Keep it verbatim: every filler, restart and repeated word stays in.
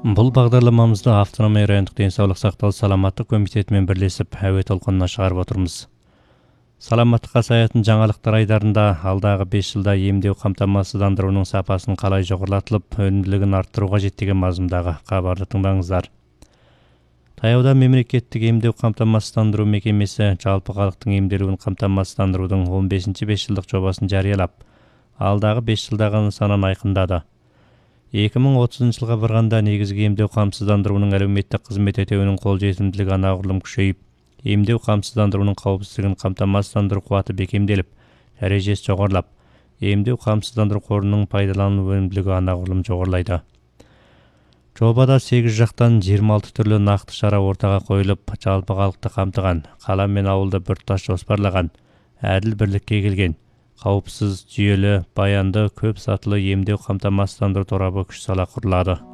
Бұл бағдарламамызды автономия райондық денсаулық сақтау саламаттық комитетімен бірлесіп әуе толқынына шығарып отырмыз. Саламаттыққа саятын жаңалықтар айдарында алдағы бес жылда емдеу қамтамасыздандыруының сапасын қалай жоғарылатылып, өнімділігін арттыру қажет деген мазмұндағы хабарды тыңдаңыздар. Таяуда мемлекеттік емдеу қамтамасыздандыру мекемесі жалпы халықтың емделуін қамтамасыздандырудың он бесінші бес жылдық жобасын жариялап, алдағы бес жылдағы нысанын айқындады. екі мың отызыншы жылға барғанда негізгі емдеу қамсыздандыруының әлеуметтік қызмет етуінің қолжетімділігі анағұрлым күшейіп, емдеу қамсыздандыруының қауіпсіздігін қамтамасыздандыру қуаты бекемделіп, дәрежесі жоғарылап, емдеу қамсыздандыру қорының пайдалану өнімділігі анағұрлым жоғарылайды. Жобада сегіз жақтан жиырма алты түрлі нақты шара ортаға қойылып, жалпы халықты қамтыған, қала мен ауылды біртұтас жоспарлаған, әділ бірлікке келген, қауіпсіз, жүйелі, баянды, көп сатылы емдеу қамтамасыздандыру торабы күш сала құрылады.